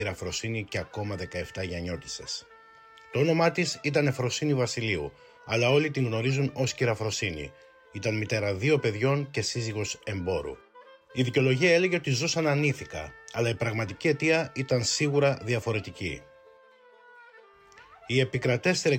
Εφροσύνη και ακόμα 17 Γιαννιώτισσες. Το όνομά της ήταν Εφροσύνη Βασιλείου, αλλά όλοι την γνωρίζουν ως Κυραφροσύνη. Ήταν μητέρα 2 παιδιών και σύζυγος εμπόρου. Η δικαιολογία έλεγε ότι ζούσαν ανήθικα, αλλά η πραγματική αιτία ήταν σίγουρα διαφορετική. Η επικρατέστερη